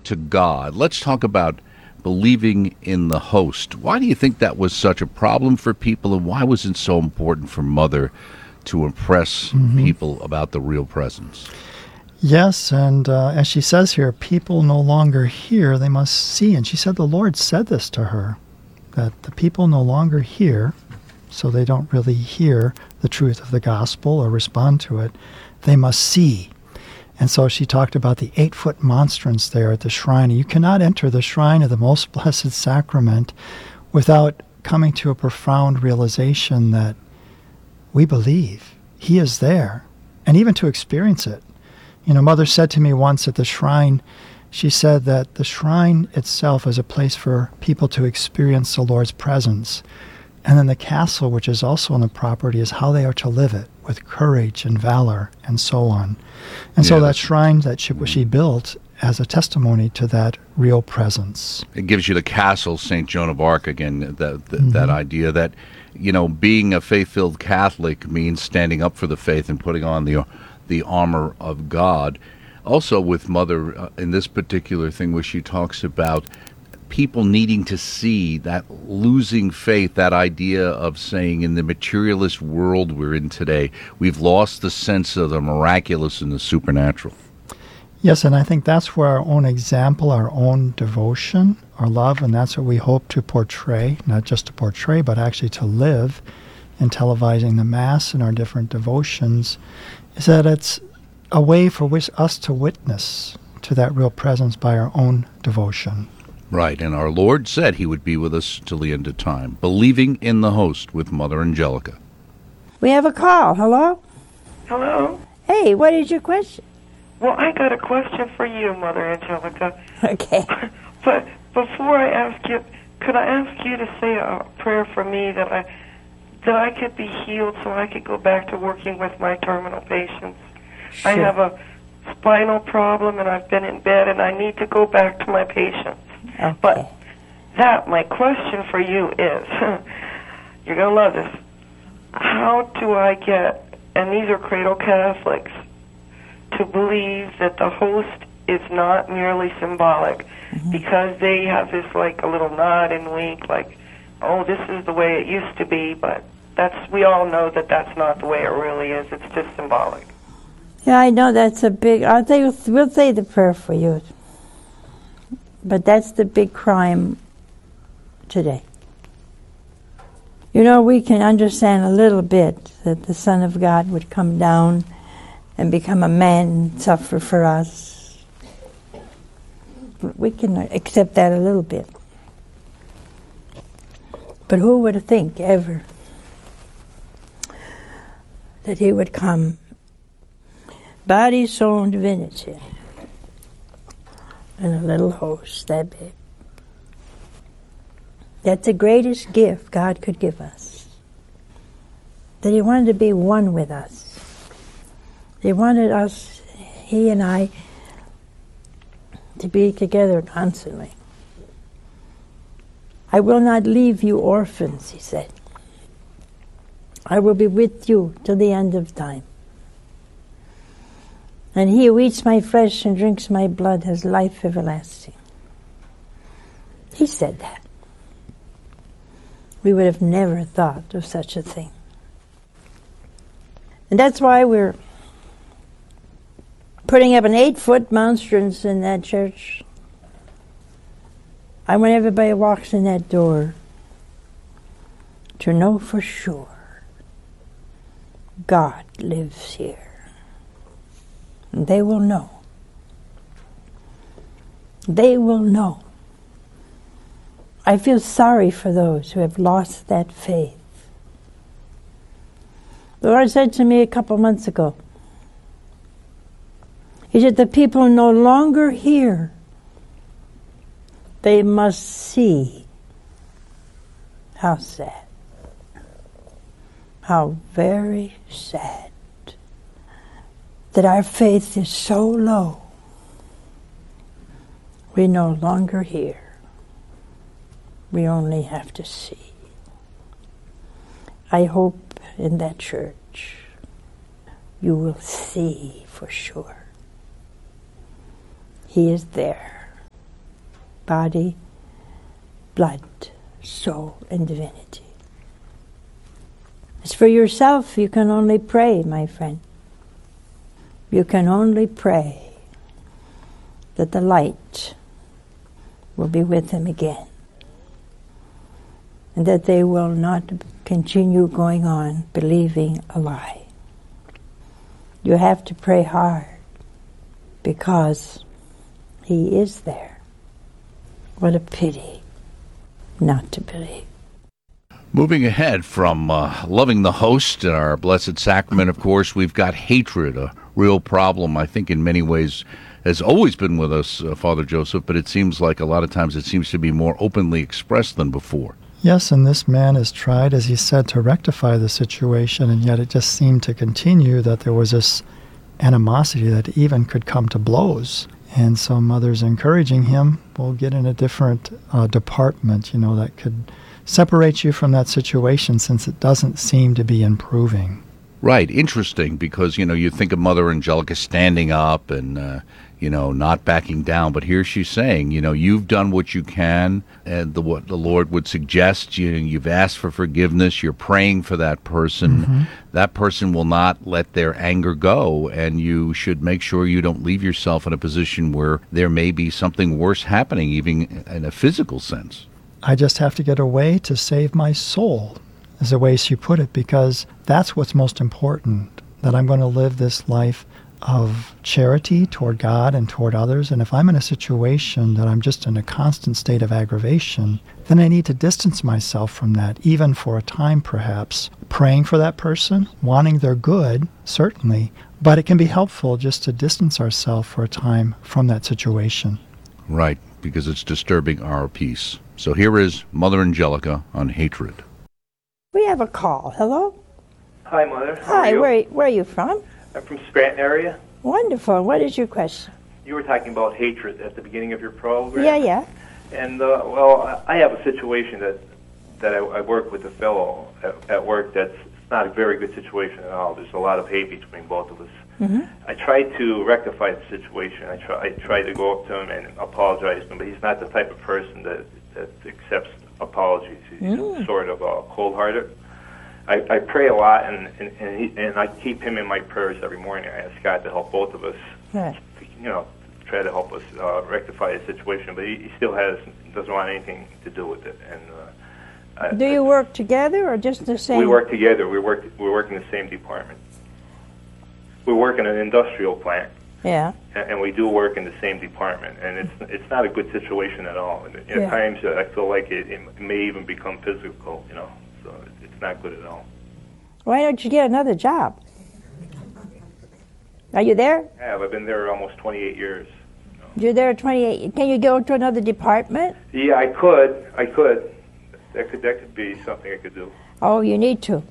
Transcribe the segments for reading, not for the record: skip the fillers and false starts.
to God. Let's talk about believing in the host. Why do you think that was such a problem for people, and why was it so important for Mother to impress people about the real presence? Yes, and as she says here, people no longer hear, they must see. And she said the Lord said this to her, that the people no longer hear, so they don't really hear the truth of the gospel or respond to it. They must see. And so she talked about the 8-foot monstrance there at the shrine. You cannot enter the shrine of the Most Blessed Sacrament without coming to a profound realization that we believe He is there, and even to experience it. You know, Mother said to me once at the shrine, she said that the shrine itself is a place for people to experience the Lord's presence. And then the castle, which is also on the property, is how they are to live it, with courage and valor and so on. And so that shrine that she built as a testimony to that real presence. It gives you the castle, St. Joan of Arc, again, that idea that, you know, being a faith-filled Catholic means standing up for the faith and putting on the armor of God. Also with Mother, in this particular thing where she talks about people needing to see that losing faith, that idea of saying in the materialist world we're in today, we've lost the sense of the miraculous and the supernatural. Yes, and I think that's where our own example, our own devotion, our love, and that's what we hope to portray, not just to portray, but actually to live in televising the Mass and our different devotions, is that it's a way for us to witness to that real presence by our own devotion. Right, and our Lord said He would be with us till the end of time. Believing in the host with Mother Angelica. We have a call. Hello? Hello? Hey, what is your question? Well, I got a question for you, Mother Angelica. Okay. But before I ask you, could I ask you to say a prayer for me that I could be healed so I could go back to working with my terminal patients? Sure. I have a spinal problem, and I've been in bed, and I need to go back to my patients. Okay. But my question for you is, you're going to love this, how do I get, and these are cradle Catholics, to believe that the host is not merely symbolic, because they have this like a little nod and wink, like, oh, this is the way it used to be, but we all know that that's not the way it really is. It's just symbolic. Yeah, I know that's a big, we'll say the prayer for you. But that's the big crime today. You know, we can understand a little bit that the Son of God would come down and become a man and suffer for us. We can accept that a little bit. But who would think ever that He would come, body, soul, and divinity, and a little host that big? That's the greatest gift God could give us. That He wanted to be one with us. He wanted us, He and I, to be together constantly. I will not leave you orphans, He said. I will be with you till the end of time. And he who eats my flesh and drinks my blood has life everlasting. He said that. We would have never thought of such a thing. And that's why we're putting up an 8-foot monstrance in that church. I want everybody who walks in that door to know for sure God lives here. And they will know. They will know. I feel sorry for those who have lost that faith. The Lord said to me a couple months ago, He said, the people no longer hear. They must see. How sad. How very sad that our faith is so low. We no longer hear. We only have to see. I hope in that church you will see for sure. He is there. body, blood, soul, and divinity. As for yourself, you can only pray, my friend. You can only pray that the light will be with them again, and that they will not continue going on believing a lie. You have to pray hard, because He is there. What a pity not to believe. Moving ahead from loving the host and our Blessed Sacrament, of course, we've got hatred, a real problem, I think, in many ways, has always been with us, Father Joseph, but it seems like a lot of times it seems to be more openly expressed than before. Yes, and this man has tried, as he said, to rectify the situation, and yet it just seemed to continue, that there was this animosity that even could come to blows. And so Mother's encouraging him, we'll get in a different department, that could separate you from that situation, since it doesn't seem to be improving. Right, interesting, because, you think of Mother Angelica standing up and, not backing down, but here she's saying, you've done what you can, and what the Lord would suggest, you've asked for forgiveness, you're praying for that person, Mm-hmm. That person will not let their anger go, and you should make sure you don't leave yourself in a position where there may be something worse happening, even in a physical sense. I just have to get away to save my soul, is the way she put it, because that's what's most important, that I'm going to live this life of charity toward God and toward others. And if I'm in a situation that I'm just in a constant state of aggravation, then I need to distance myself from that, even for a time perhaps. Praying for that person, wanting their good, certainly, but it can be helpful just to distance ourselves for a time from that situation. Right, because it's disturbing our peace. So here is Mother Angelica on hatred. We have a call. Hello? Hi, Mother. How Hi, are you? where are you from? I'm from Scranton area. Wonderful. What is your question? You were talking about hatred at the beginning of your program. Yeah. And, well, I have a situation that I work with a fellow at work that's not a very good situation at all. There's a lot of hate between both of us. Mm-hmm. I tried to rectify the situation. I tried to go up to him and apologize to him, but he's not the type of person that accepts apologies. He's sort of cold-hearted. I pray a lot, and I keep him in my prayers every morning. I ask God to help both of us, try to help us rectify the situation. But he still doesn't want anything to do with it. And do you work together or just the same? We work together. We work in the same department. We work in an industrial plant. Yeah. And we do work in the same department, and it's not a good situation at all. And at times, I feel like it may even become physical, so it's not good at all. Why don't you get another job? Are you there? I have. I've been there almost 28 years. You're there 28. Can you go to another department? Yeah, I could. That could be something I could do. Oh, you need to.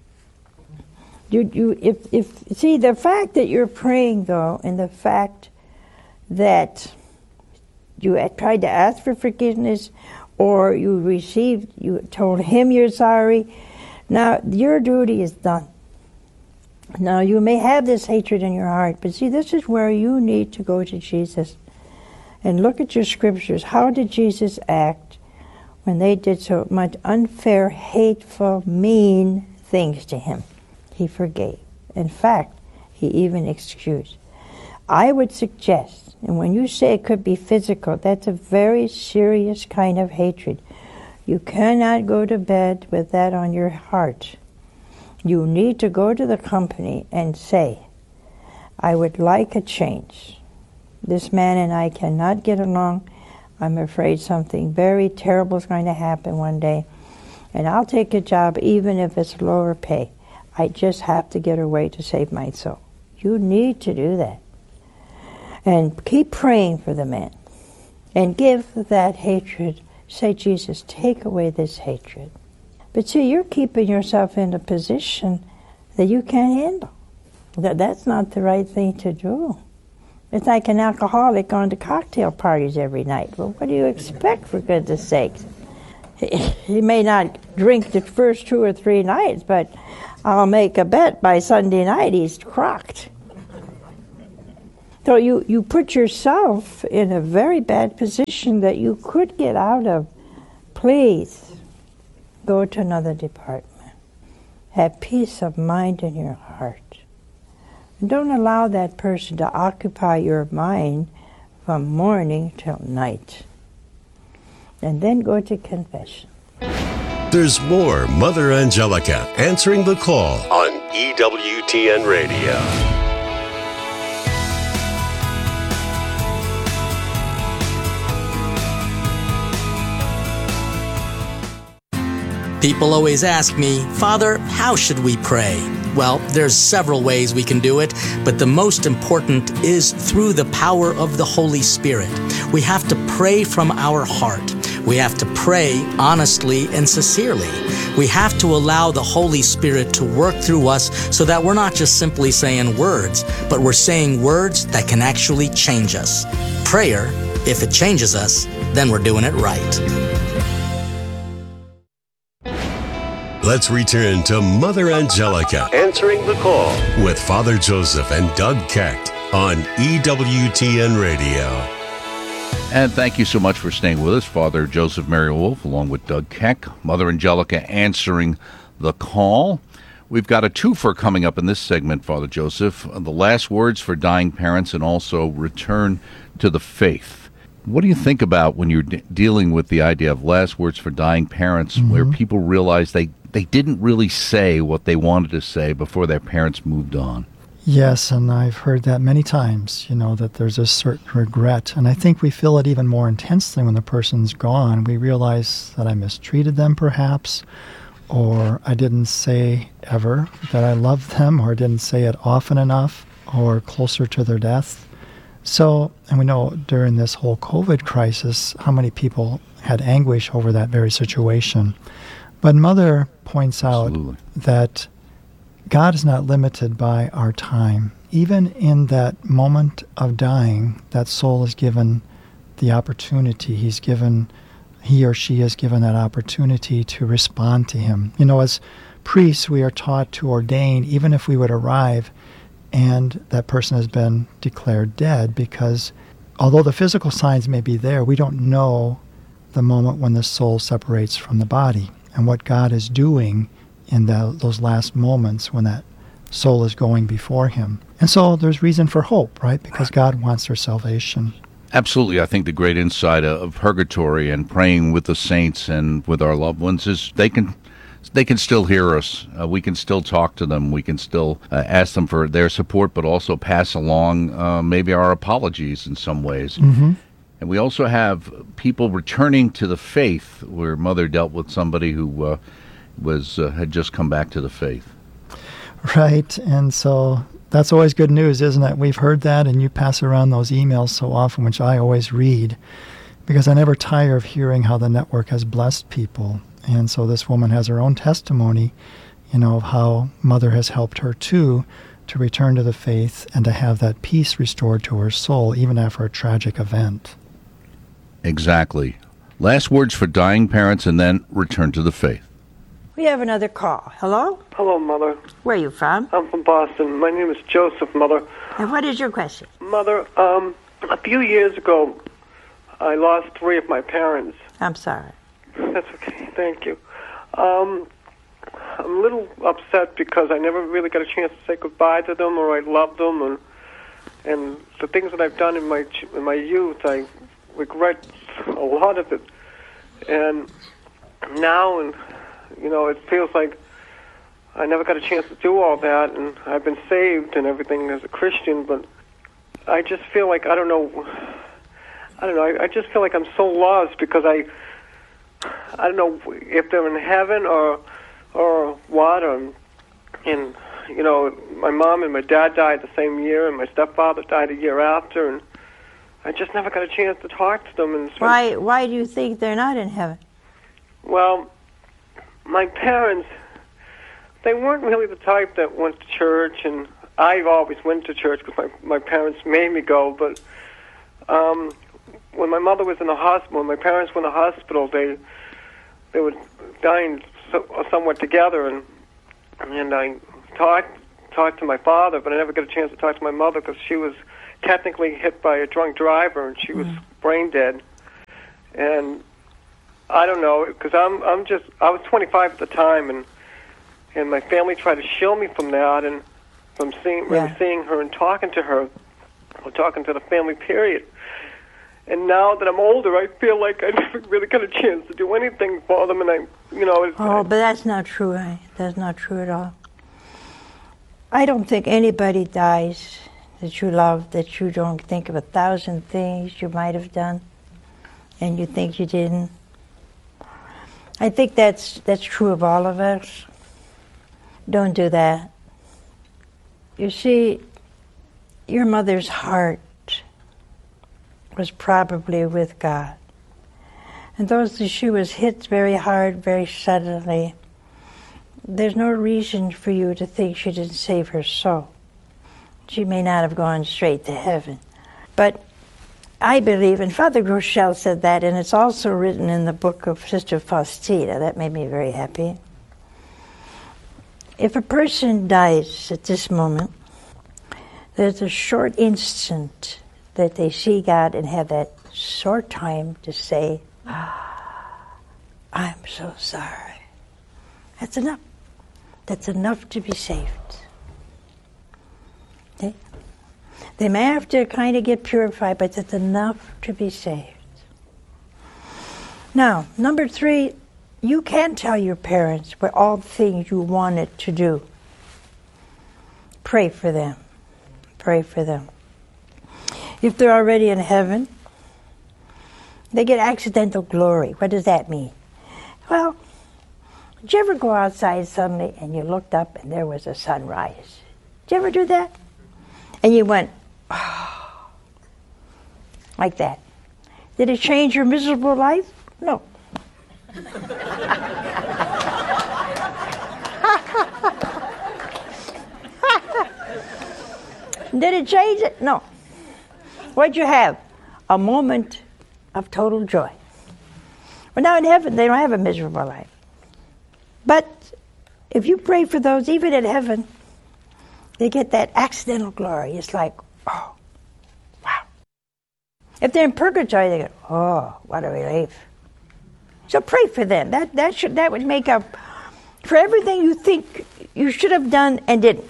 If see, the fact that you're praying, though, and the fact that you tried to ask for forgiveness, or you told him you're sorry, now your duty is done. Now you may have this hatred in your heart, but see, this is where you need to go to Jesus and look at your scriptures. How did Jesus act when they did so much unfair, hateful, mean things to him? He forgave. In fact, he even excused. I would suggest, and when you say it could be physical, that's a very serious kind of hatred. You cannot go to bed with that on your heart. You need to go to the company and say, I would like a change. This man and I cannot get along. I'm afraid something very terrible is going to happen one day. And I'll take a job even if it's lower pay. I just have to get away to save my soul. You need to do that. And keep praying for the man. And give that hatred. Say, Jesus, take away this hatred. But see, you're keeping yourself in a position that you can't handle. That's not the right thing to do. It's like an alcoholic going to cocktail parties every night. Well, what do you expect, for goodness sakes? He may not drink the first 2 or 3 nights, but I'll make a bet by Sunday night he's crocked. So you put yourself in a very bad position that you could get out of. Please go to another department. Have peace of mind in your heart. And don't allow that person to occupy your mind from morning till night. And then go to confession. There's more Mother Angelica answering the call on EWTN Radio. People always ask me, Father, how should we pray? Well, there's several ways we can do it, but the most important is through the power of the Holy Spirit. We have to pray from our heart. We have to pray honestly and sincerely. We have to allow the Holy Spirit to work through us so that we're not just simply saying words, but we're saying words that can actually change us. Prayer, if it changes us, then we're doing it right. Let's return to Mother Angelica answering the call with Father Joseph and Doug Keck on EWTN Radio. And thank you so much for staying with us, Father Joseph Mary-Wolf, along with Doug Keck, Mother Angelica answering the call. We've got a twofer coming up in this segment, Father Joseph, the last words for dying parents and also return to the faith. What do you think about when you're dealing with the idea of last words for dying parents, where people realize they didn't really say what they wanted to say before their parents moved on? Yes, and I've heard that many times, that there's a certain regret. And I think we feel it even more intensely when the person's gone. We realize that I mistreated them perhaps, or I didn't say ever that I loved them, or didn't say it often enough, or closer to their death. So, and we know during this whole COVID crisis how many people had anguish over that very situation. But Mother points out that God is not limited by our time. Even in that moment of dying, that soul is given the opportunity. He or she is given that opportunity to respond to Him. As priests, we are taught to ordain even if we would arrive and that person has been declared dead, because although the physical signs may be there, we don't know the moment when the soul separates from the body and what God is doing in those last moments when that soul is going before Him. And so there's reason for hope, right? Because God wants their salvation. Absolutely. I think the great insight of purgatory and praying with the saints and with our loved ones is they can still hear us. We can still talk to them. We can still ask them for their support, but also pass along maybe our apologies in some ways. Mm-hmm. And we also have people returning to the faith, where Mother dealt with somebody who had just come back to the faith. Right, and so that's always good news, isn't it? We've heard that, and you pass around those emails so often, which I always read, because I never tire of hearing how the network has blessed people. And so this woman has her own testimony, of how Mother has helped her too to return to the faith and to have that peace restored to her soul, even after a tragic event. Exactly. Last words for dying parents and then return to the faith. We have another call. Hello? Hello, Mother. Where are you from? I'm from Boston. My name is Joseph, Mother. And what is your question? Mother, a few years ago, I lost 3 of my parents. I'm sorry. That's okay. Thank you. I'm a little upset because I never really got a chance to say goodbye to them, or I loved them, and the things that I've done in my youth, I regret a lot of it. And now, it feels like I never got a chance to do all that, and I've been saved and everything as a Christian, but I just feel like I don't know. I just feel like I'm so lost because I don't know if they're in heaven or what. And my mom and my dad died the same year, and my stepfather died a year after, and I just never got a chance to talk to them. And why do you think they're not in heaven? Well, my parents, they weren't really the type that went to church, and I always went to church because my parents made me go. But when my mother was in the hospital, when my parents were in the hospital, they were dying somewhat together, and I talked to my father, but I never got a chance to talk to my mother because she was technically hit by a drunk driver, and she was brain dead. And I don't know, because I was 25 at the time, and my family tried to shield me from that, and from seeing her and talking to her, or talking to the family, period. And now that I'm older, I feel like I never really got a chance to do anything for them, and but that's not true. That's not true at all. I don't think anybody dies that you love that you don't think of 1,000 things you might have done, and you think you didn't. I think that's true of all of us. Don't do that. You see, your mother's heart was probably with God. And though she was hit very hard, very suddenly, there's no reason for you to think she didn't save her soul. She may not have gone straight to heaven. But I believe, and Father Groeschel said that, and it's also written in the book of Sister Faustina. That made me very happy. If a person dies at this moment, there's a short instant that they see God and have that short time to say, I'm so sorry. That's enough. That's enough to be saved. Okay? They may have to kind of get purified, but that's enough to be saved. Now, number 3, you can tell your parents what all the things you wanted to do. Pray for them. Pray for them. If they're already in heaven, they get accidental glory. What does that mean? Well, did you ever go outside suddenly and you looked up and there was a sunrise? Did you ever do that? And you went, oh, like that. Did it change your miserable life? No. Did it change it? No. What'd you have? A moment of total joy. Well, now in heaven, they don't have a miserable life. But if you pray for those, even in heaven, they get that accidental glory. It's like, oh, wow. If they're in purgatory, they go, oh, what a relief. So pray for them. That would make up for everything you think you should have done and didn't.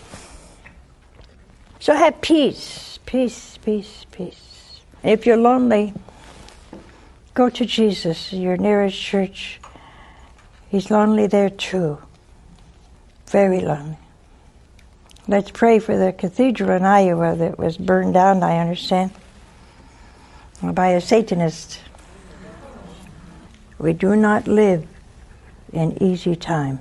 So have peace, peace, peace, peace. And if you're lonely, go to Jesus, your nearest church. He's lonely there too. Very lonely. Let's pray for the cathedral in Iowa that was burned down, I understand, by a Satanist. We do not live in easy times.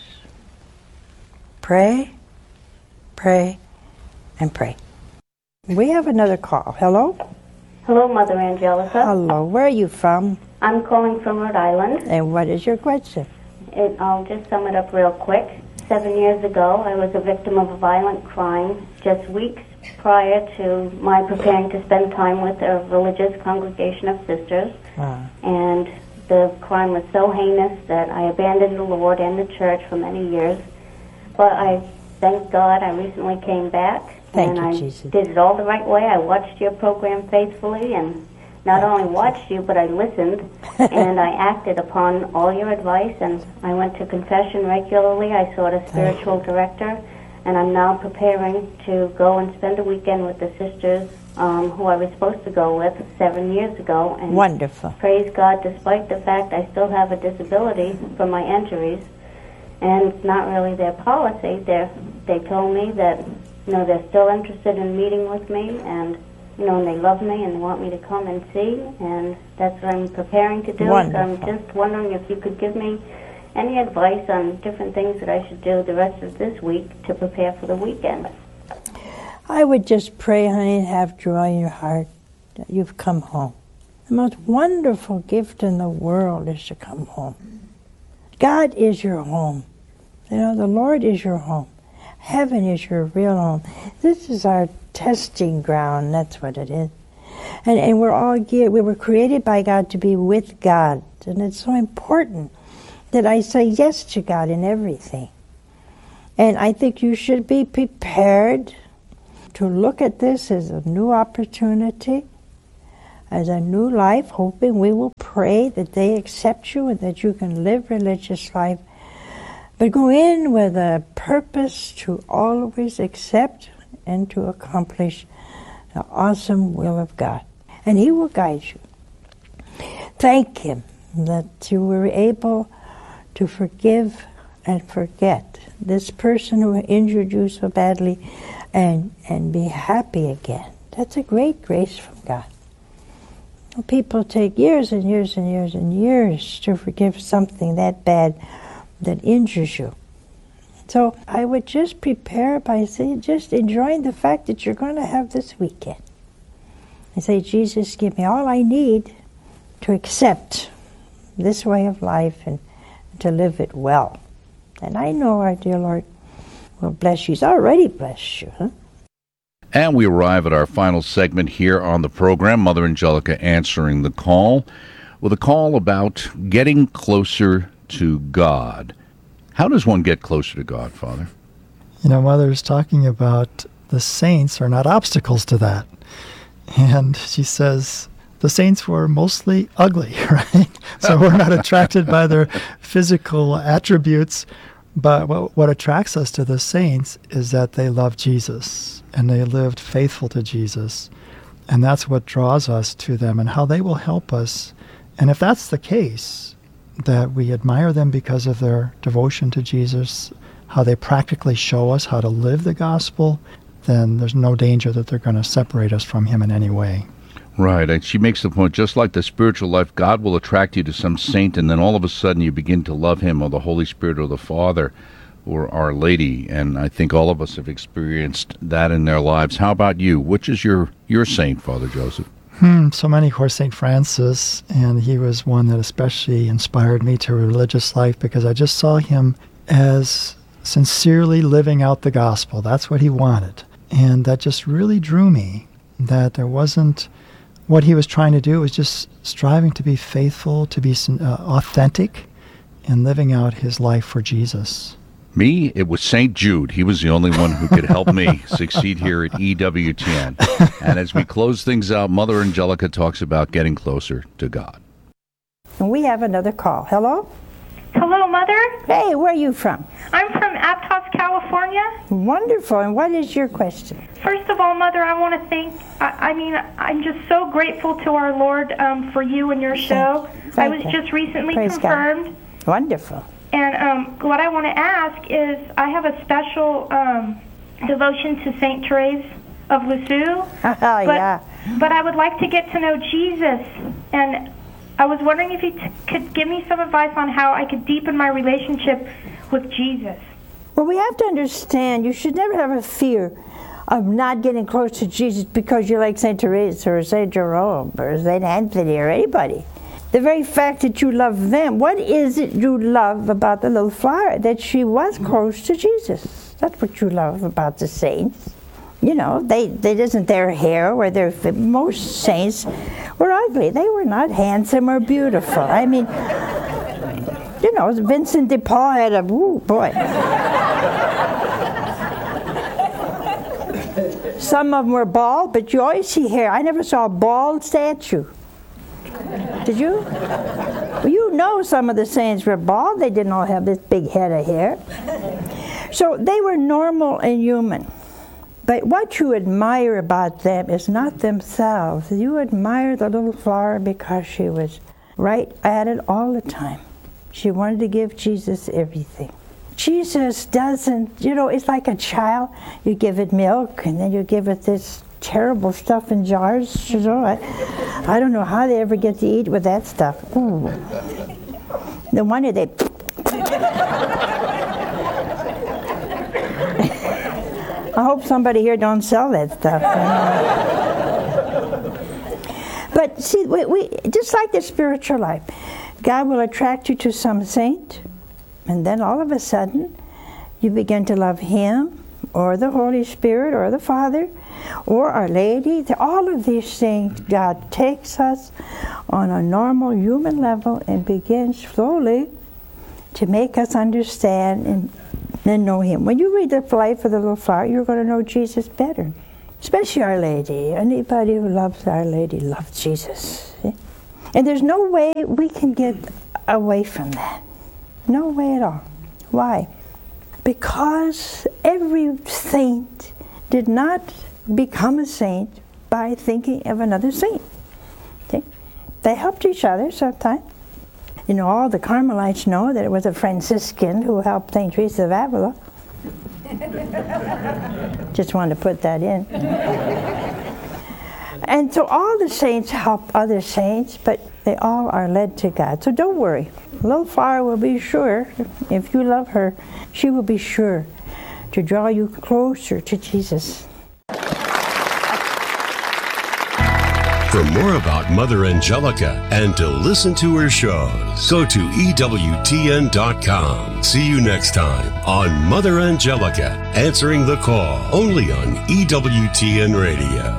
Pray, pray, and pray. We have another call. Hello? Hello, Mother Angelica. Hello. Where are you from? I'm calling from Rhode Island. And what is your question? I'll just sum it up real quick. 7 years ago, I was a victim of a violent crime just weeks prior to my preparing to spend time with a religious congregation of sisters. And the crime was so heinous that I abandoned the Lord and the church for many years. But I thank God I recently came back. Thank and you, I Jesus. did it all the right way. I watched your program faithfully, and not only watched you, but I listened, and I acted upon all your advice, and I went to confession regularly. I sought a spiritual director, and I'm now preparing to go and spend a weekend with the sisters who I was supposed to go with 7 years ago. And wonderful. Praise God, despite the fact I still have a disability from my injuries, and it's not really their policy. They told me that they're still interested in meeting with me, and and they love me and want me to come and see, and that's what I'm preparing to do. Wonderful. So I'm just wondering if you could give me any advice on different things that I should do the rest of this week to prepare for the weekend. I would just pray, honey, and have joy in your heart that you've come home. The most wonderful gift in the world is to come home. God is your home. The Lord is your home. Heaven is your real home. This is our testing ground. That's what it is. And we're all geared. We were created by God to be with God. And it's so important that I say yes to God in everything. And I think you should be prepared to look at this as a new opportunity, as a new life, hoping we will pray that they accept you and that you can live religious life. But go in with a purpose to always accept and to accomplish the awesome will of God. And He will guide you. Thank Him that you were able to forgive and forget this person who injured you so badly and be happy again. That's a great grace from God. People take years and years and years and years to forgive something that bad that injures you. So I would just prepare by saying, just enjoying the fact that you're going to have this weekend. And say, Jesus, give me all I need to accept this way of life and to live it well. And I know our dear Lord will bless you. He's already blessed you, huh? And we arrive at our final segment here on the program, Mother Angelica answering the call, with a call about getting closer to God. How does one get closer to God, Father? You know, Mother's talking about the saints are not obstacles to that. And she says the saints were mostly ugly, right? So we're not attracted by their physical attributes, but what attracts us to the saints is that they love Jesus and they lived faithful to Jesus. And that's what draws us to them and how they will help us. And if that's the case, that we admire them because of their devotion to Jesus, how they practically show us how to live the gospel, then there's no danger that they're going to separate us from Him in any way. Right, and she makes the point, just like the spiritual life, God will attract you to some saint, and then all of a sudden you begin to love Him, or the Holy Spirit, or the Father, or Our Lady, and I think all of us have experienced that in their lives. How about you? Which is your saint, Father Joseph? So many, of course, St. Francis, and he was one that especially inspired me to religious life because I just saw him as sincerely living out the gospel. That's what he wanted. And that just really drew me, that there wasn't, what he was trying to do was just striving to be faithful, to be authentic, and living out his life for Jesus. Me, it was St. Jude. He was the only one who could help me succeed here at EWTN. And as we close things out, Mother Angelica talks about getting closer to God. And we have another call. Hello? Hello, Mother. Hey, where are you from? I'm from Aptos, California. Wonderful. And what is your question? First of all, Mother, I want to thank, I'm just so grateful to our Lord for you and your show. I was just recently confirmed. God. Wonderful. And what I want to ask is, I have a special devotion to St. Therese of Lisieux. But I would like to get to know Jesus. And I was wondering if you could give me some advice on how I could deepen my relationship with Jesus. Well, we have to understand, you should never have a fear of not getting close to Jesus because you like St. Therese or St. Jerome or St. Anthony or anybody. The very fact that you love them, what is it you love about the little flower? That she was close to Jesus. That's what you love about the saints. You know, they isn't their hair or most saints were ugly. They were not handsome or beautiful. I mean, you know, Vincent de Paul had a, boy. Some of them were bald, but you always see hair. I never saw a bald statue. Did you? Well, you know some of the saints were bald. They didn't all have this big head of hair. So they were normal and human. But what you admire about them is not themselves. You admire the little flower because she was right at it all the time. She wanted to give Jesus everything. Jesus doesn't, you know, it's like a child. You give it milk and then you give it this terrible stuff in jars. You know, I don't know how they ever get to eat with that stuff. Ooh. No wonder they... I hope somebody here don't sell that stuff. But see, we just like the spiritual life, God will attract you to some saint, and then all of a sudden, you begin to love Him, or the Holy Spirit, or the Father, or Our Lady. All of these things, God takes us on a normal human level and begins slowly to make us understand and then know Him. When you read the life of the little flower, you're going to know Jesus better. especially Our Lady. Anybody who loves Our Lady loves Jesus. See? And there's no way we can get away from that. No way at all. Why? Because every saint did not become a saint by thinking of another saint. See? They helped each other sometimes. You know, all the Carmelites know that it was a Franciscan who helped St. Teresa of Avila. Just wanted to put that in. And so all the saints help other saints, but they all are led to God. So don't worry. Lothair will be sure, if you love her, she will be sure to draw you closer to Jesus. For more about Mother Angelica and to listen to her shows, go to EWTN.com. See you next time on Mother Angelica, Answering the Call, only on EWTN Radio.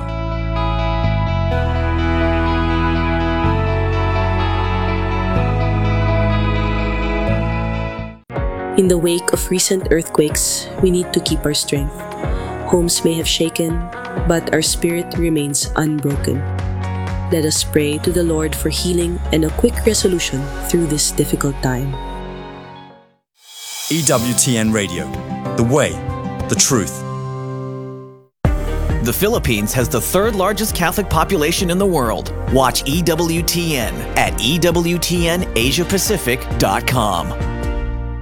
In the wake of recent earthquakes, we need to keep our strength. Homes may have shaken, but our spirit remains unbroken. Let us pray to the Lord for healing and a quick resolution through this difficult time. EWTN Radio, the way, the truth. The Philippines has the third largest Catholic population in the world. Watch EWTN at EWTNAsiaPacific.com.